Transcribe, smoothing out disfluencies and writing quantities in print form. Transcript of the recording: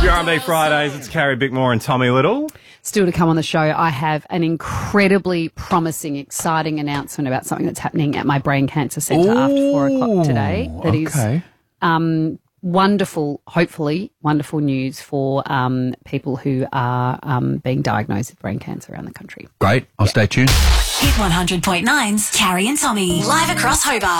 Grande Fridays. It's Carrie Bickmore and Tommy Little. Still to come on the show, I have an incredibly promising, exciting announcement about something that's happening at my brain cancer centre after 4 o'clock today. That is wonderful, hopefully wonderful news for people who are being diagnosed with brain cancer around the country. Great. I'll stay tuned. Hit 100.9's Carrie and Tommy. Live across Hobart.